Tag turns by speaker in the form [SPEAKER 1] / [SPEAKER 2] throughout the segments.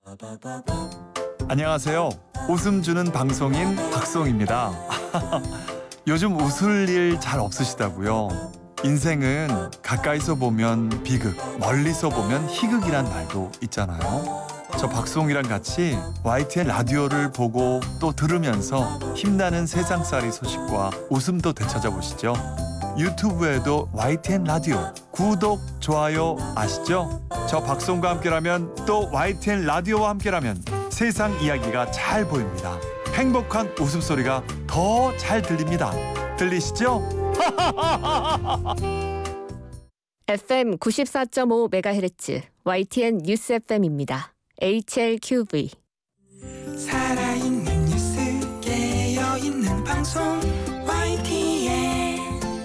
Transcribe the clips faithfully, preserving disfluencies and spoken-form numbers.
[SPEAKER 1] 안녕하세요. 웃음 주는 방송인 박송입니다. 요즘 웃을 일 잘 없으시다고요? 인생은 가까이서 보면 비극, 멀리서 보면 희극이란 말도 있잖아요. 저 박송이랑 같이 와이티엔 라디오를 보고 또 들으면서 힘나는 세상살이 소식과 웃음도 되찾아보시죠. 유튜브에도 와이티엔 라디오 구독, 좋아요 아시죠? 저 박송과 함께라면 또 와이티엔 라디오와 함께라면 세상 이야기가 잘 보입니다. 행복한 웃음소리가 더 잘 들립니다. 들리시죠?
[SPEAKER 2] 에프엠 구십사 점 오 메가헤르츠 와이티엔 뉴스 에프엠입니다. 에이치엘큐브이
[SPEAKER 3] 살아있는 뉴스 깨어있는 방송 와이티엔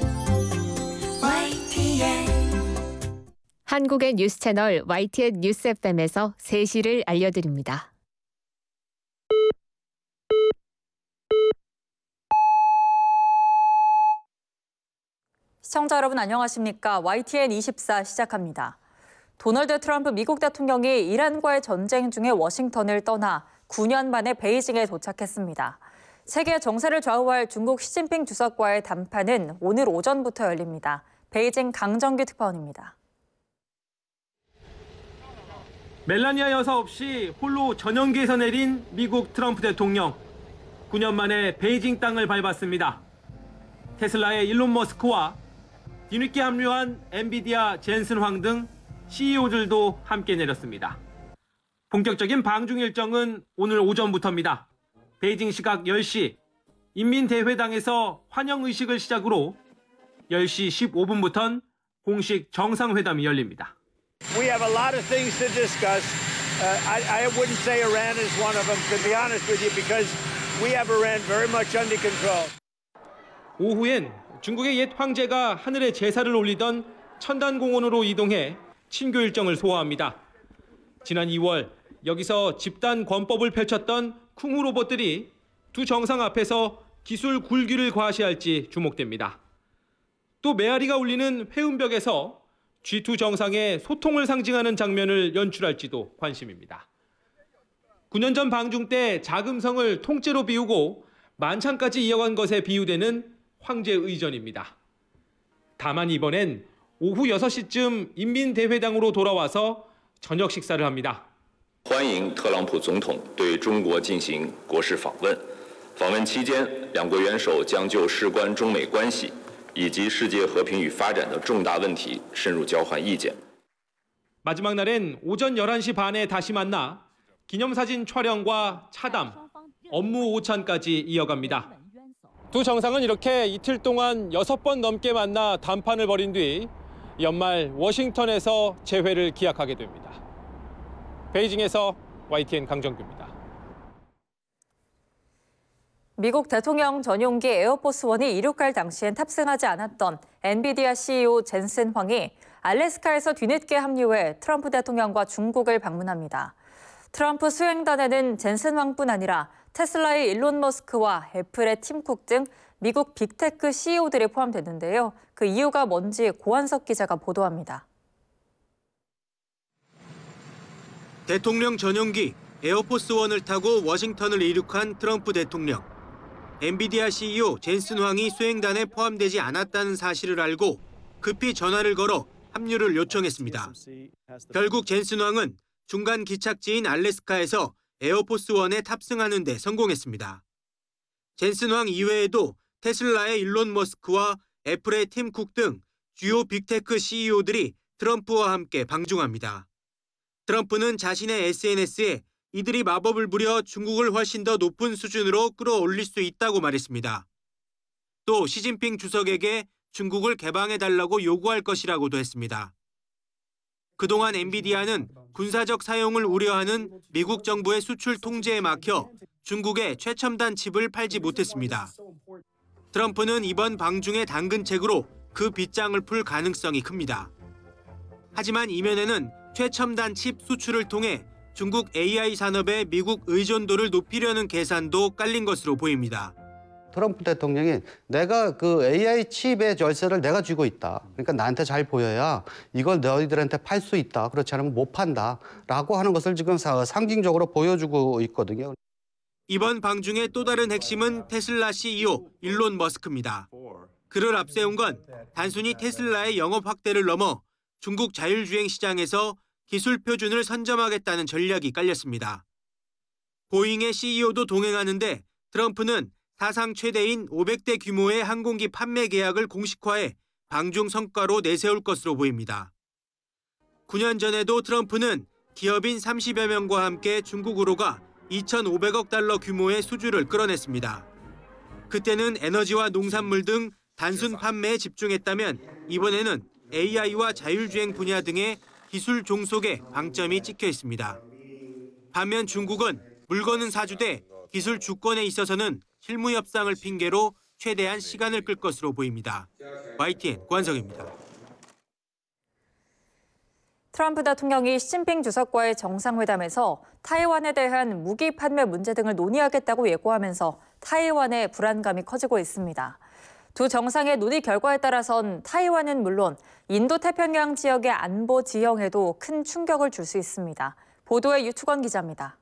[SPEAKER 3] 와이티엔
[SPEAKER 2] 한국의 뉴스 채널 와이티엔 뉴스 에프엠에서 세 시를 알려드립니다.
[SPEAKER 4] 시청자 여러분 안녕하십니까? 와이티엔 이십사 시작합니다. 도널드 트럼프 미국 대통령이 이란과의 전쟁 중에 워싱턴을 떠나 구 년 만에 베이징에 도착했습니다. 세계 정세를 좌우할 중국 시진핑 주석과의 담판은 오늘 오전부터 열립니다. 베이징 강정규 특파원입니다.
[SPEAKER 5] 멜라니아 여사 없이 홀로 전용기에서 내린 미국 트럼프 대통령. 구 년 만에 베이징 땅을 밟았습니다. 테슬라의 일론 머스크와 뒤늦게 합류한 엔비디아 젠슨 황 등 씨이오들도 함께 내렸습니다. 본격적인 방중 일정은 오늘 오전부터입니다. 베이징 시각 열 시 인민대회당에서 환영의식을 시작으로 열 시 십오 분부터는 공식 정상회담이 열립니다.
[SPEAKER 6] We have a lot of things to discuss. Uh, I, I wouldn't say Iran is one of them, to be honest with you, because we have Iran very much under control.
[SPEAKER 5] 오후엔 중국의 옛 황제가 하늘에 제사를 올리던 천단공원으로 이동해 친교 일정을 소화합니다. 지난 이월 여기서 집단 권법을 펼쳤던 쿵후 로봇들이 두 정상 앞에서 기술 굴기를 과시할지 주목됩니다. 또 메아리가 울리는 회음벽에서 지 투 정상의 소통을 상징하는 장면을 연출할지도 관심입니다. 구 년 전 방중 때 자금성을 통째로 비우고 만찬까지 이어간 것에 비유되는 황제 의전입니다. 다만 이번엔 오후 여섯 시쯤 인민대회당으로 돌아와서 저녁 식사를 합니다.
[SPEAKER 7] 欢迎特朗普总统对中国进行国事访问。访问期间，两国元首将就事关中美关系以及世界和平与发展的重大问题深入交换意见。
[SPEAKER 5] 마지막 날엔 오전 열한 시 반에 다시 만나 기념사진 촬영과 차담, 업무 오찬까지 이어갑니다. 두 정상은 이렇게 이틀 동안 여섯 번 넘게 만나 담판을 벌인 뒤 연말 워싱턴에서 재회를 기약하게 됩니다. 베이징에서 와이티엔 강정규입니다.
[SPEAKER 4] 미국 대통령 전용기 에어포스원이 이륙할 당시엔 탑승하지 않았던 엔비디아 씨이오 젠슨 황이 알래스카에서 뒤늦게 합류해 트럼프 대통령과 중국을 방문합니다. 트럼프 수행단에는 젠슨 황뿐 아니라 테슬라의 일론 머스크와 애플의 팀 쿡 등 미국 빅테크 씨이오들이 포함됐는데요. 그 이유가 뭔지 고한석 기자가 보도합니다.
[SPEAKER 8] 대통령 전용기 에어포스원을 타고 워싱턴을 이륙한 트럼프 대통령. 엔비디아 씨이오 젠슨 황이 수행단에 포함되지 않았다는 사실을 알고 급히 전화를 걸어 합류를 요청했습니다. 결국 젠슨 황은 중간 기착지인 알래스카에서 에어포스원에 탑승하는 데 성공했습니다. 젠슨 황 이외에도 테슬라의 일론 머스크와 애플의 팀 쿡 등 주요 빅테크 씨이오들이 트럼프와 함께 방중합니다. 트럼프는 자신의 에스엔에스에 이들이 마법을 부려 중국을 훨씬 더 높은 수준으로 끌어올릴 수 있다고 말했습니다. 또 시진핑 주석에게 중국을 개방해달라고 요구할 것이라고도 했습니다. 그동안 엔비디아는 군사적 사용을 우려하는 미국 정부의 수출 통제에 막혀 중국에 최첨단 칩을 팔지 못했습니다. 트럼프는 이번 방중의 당근책으로 그 빗장을 풀 가능성이 큽니다. 하지만 이면에는 최첨단 칩 수출을 통해 중국 에이아이 산업의 미국 의존도를 높이려는 계산도 깔린 것으로 보입니다.
[SPEAKER 9] 트럼프 대통령이 내가 그 에이아이 칩의 열쇠를 내가 쥐고 있다. 그러니까 나한테 잘 보여야 이걸 너희들한테 팔 수 있다. 그렇지 않으면 못 판다라고 하는 것을 지금 상징적으로 보여주고 있거든요.
[SPEAKER 8] 이번 방중의 또 다른 핵심은 테슬라 씨이오 일론 머스크입니다. 그를 앞세운 건 단순히 테슬라의 영업 확대를 넘어 중국 자율주행 시장에서 기술 표준을 선점하겠다는 전략이 깔렸습니다. 보잉의 씨이오도 동행하는데 트럼프는 사상 최대인 오백 대 규모의 항공기 판매 계약을 공식화해 방중 성과로 내세울 것으로 보입니다. 구 년 전에도 트럼프는 기업인 삼십여 명과 함께 중국으로 가 이천오백억 달러 규모의 수주를 끌어냈습니다. 그때는 에너지와 농산물 등 단순 판매에 집중했다면 이번에는 에이아이와 자율주행 분야 등의 기술 종속에 방점이 찍혀 있습니다. 반면 중국은 물건은 사주되 기술 주권에 있어서는 실무 협상을 핑계로 최대한 시간을 끌 것으로 보입니다. 와이티엔 권성입니다.
[SPEAKER 4] 트럼프 대통령이 시진핑 주석과의 정상회담에서 타이완에 대한 무기 판매 문제 등을 논의하겠다고 예고하면서 타이완의 불안감이 커지고 있습니다. 두 정상의 논의 결과에 따라선 타이완은 물론 인도태평양 지역의 안보 지형에도 큰 충격을 줄 수 있습니다. 보도에 유축원 기자입니다.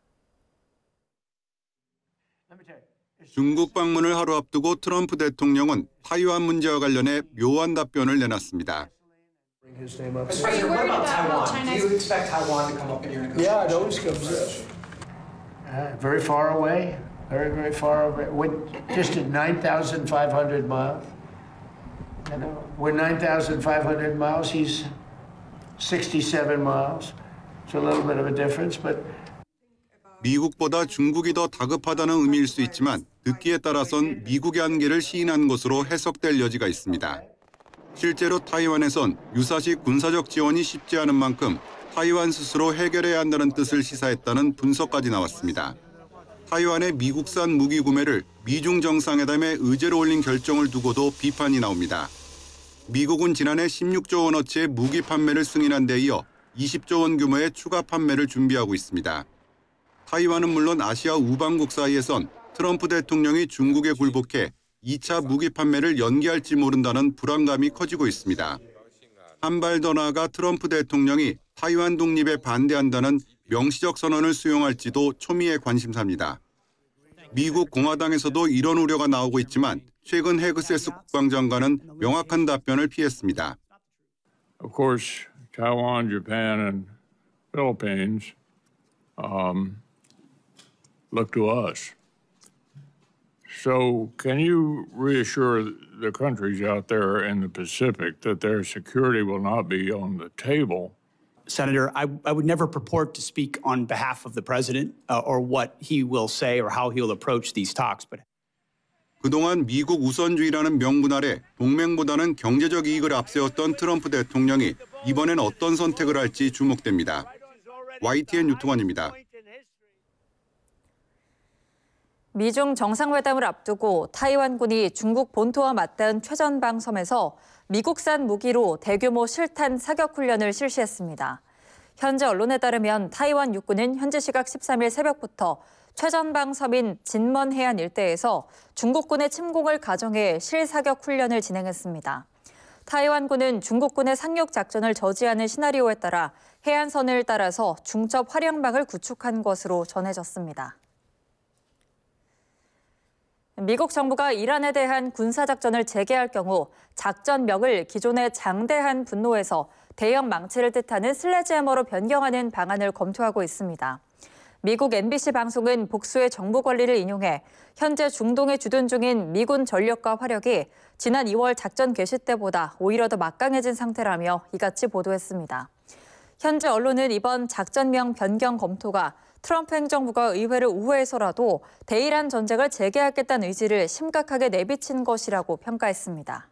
[SPEAKER 10] 중국 방문을 하루 앞두고 트럼프 대통령은 타이완 문제와 관련해 묘한 답변을 내놨습니다.
[SPEAKER 11] Are you worried about China? Do you expect Taiwan to come up in your negotiations? Yeah, it always comes up.
[SPEAKER 12] Uh, very far away, very, very far away. We're just at nine thousand five hundred miles. You know, we're nine thousand five hundred miles. He's sixty-seven miles. It's a little bit of a difference, but.
[SPEAKER 10] 미국보다 중국이 더 다급하다는 의미일 수 있지만 듣기에 따라선 미국의 한계를 시인한 것으로 해석될 여지가 있습니다. 실제로 타이완에선 유사시 군사적 지원이 쉽지 않은 만큼 타이완 스스로 해결해야 한다는 뜻을 시사했다는 분석까지 나왔습니다. 타이완의 미국산 무기 구매를 미중 정상회담에 의제로 올린 결정을 두고도 비판이 나옵니다. 미국은 지난해 십육조 원어치의 무기 판매를 승인한 데 이어 이십조 원 규모의 추가 판매를 준비하고 있습니다. 타이완은 물론 아시아 우방국 사이에선 트럼프 대통령이 중국에 굴복해 이 차 무기 판매를 연기할지 모른다는 불안감이 커지고 있습니다. 한 발 더 나아가 트럼프 대통령이 타이완 독립에 반대한다는 명시적 선언을 수용할지도 초미의 관심사입니다. 미국 공화당에서도 이런 우려가 나오고 있지만 최근 헤그세스 국방장관은 명확한 답변을 피했습니다.
[SPEAKER 13] Of course, Taiwan, Japan, and Philippines um, look to us. So can you reassure the countries out there in the Pacific that their security will not be on the table?
[SPEAKER 14] Senator, I, I would never purport to speak on behalf of the president uh, or what he will say or how he will approach these talks. But
[SPEAKER 10] 그동안 미국 우선주의라는 명분 아래 동맹보다는 경제적 이익을 앞세웠던 트럼프 대통령이 이번엔 어떤 선택을 할지 주목됩니다. 와이티엔 유통환입니다.
[SPEAKER 4] 미중 정상회담을 앞두고 타이완군이 중국 본토와 맞닿은 최전방 섬에서 미국산 무기로 대규모 실탄 사격 훈련을 실시했습니다. 현재 언론에 따르면 타이완 육군은 현지 시각 십삼일 새벽부터 최전방 섬인 진먼 해안 일대에서 중국군의 침공을 가정해 실사격 훈련을 진행했습니다. 타이완군은 중국군의 상륙 작전을 저지하는 시나리오에 따라 해안선을 따라서 중첩 활용망을 구축한 것으로 전해졌습니다. 미국 정부가 이란에 대한 군사작전을 재개할 경우 작전명을 기존의 장대한 분노에서 대형 망치를 뜻하는 슬래지해머로 변경하는 방안을 검토하고 있습니다. 미국 엠비씨 방송은 복수의 정부 권리를 인용해 현재 중동에 주둔 중인 미군 전력과 화력이 지난 이월 작전 개시 때보다 오히려 더 막강해진 상태라며 이같이 보도했습니다. 현재 언론은 이번 작전명 변경 검토가 트럼프 행정부가 의회를 우회해서라도 대이란 전쟁을 재개하겠다는 의지를 심각하게 내비친 것이라고 평가했습니다.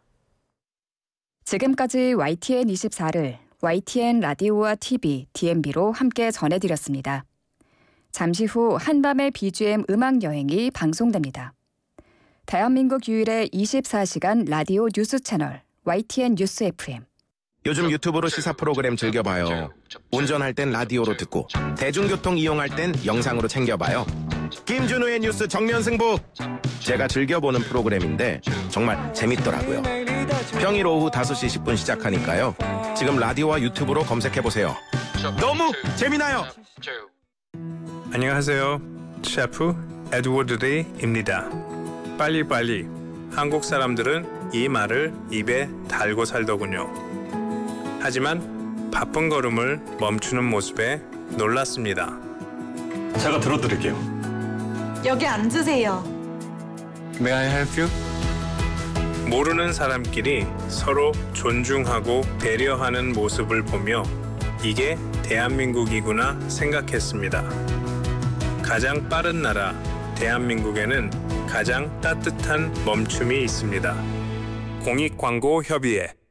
[SPEAKER 15] 지금까지 와이티엔 이십사를 와이티엔 라디오와 티비, 디엠비로 함께 전해드렸습니다. 잠시 후 한밤의 비지엠 음악여행이 방송됩니다. 대한민국 유일의 이십사 시간 라디오 뉴스 채널 와이티엔 뉴스 에프엠.
[SPEAKER 16] 요즘 유튜브로 시사 프로그램 즐겨봐요. 운전할 땐 라디오로 듣고 대중교통 이용할 땐 영상으로 챙겨봐요. 김준우의 뉴스 정면승부. 제가 즐겨보는 프로그램인데 정말 재밌더라고요. 평일 오후 다섯 시 십 분 시작하니까요. 지금 라디오와 유튜브로 검색해보세요. 너무 재미나요.
[SPEAKER 17] 안녕하세요. 셰프 에드워드 리입니다. 빨리빨리. 한국 사람들은 이 말을 입에 달고 살더군요. 하지만 바쁜 걸음을 멈추는 모습에 놀랐습니다.
[SPEAKER 18] 제가 들어드릴게요.
[SPEAKER 19] 여기 앉으세요.
[SPEAKER 17] May I help you? 모르는 사람끼리 서로 존중하고 배려하는 모습을 보며 이게 대한민국이구나 생각했습니다. 가장 빠른 나라 대한민국에는 가장 따뜻한 멈춤이 있습니다. 공익광고협의회